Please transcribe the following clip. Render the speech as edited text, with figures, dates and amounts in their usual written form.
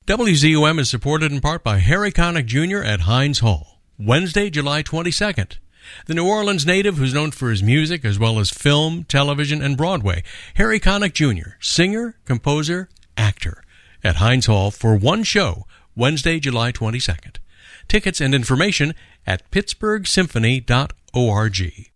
WZUM is supported in part by Harry Connick Jr. at Heinz Hall. Wednesday, July 22nd. The New Orleans native who's known for his music as well as film, television, and Broadway, Harry Connick Jr., singer, composer, actor, at Heinz Hall for one show, Wednesday, July 22nd. Tickets and information at pittsburghsymphony.org.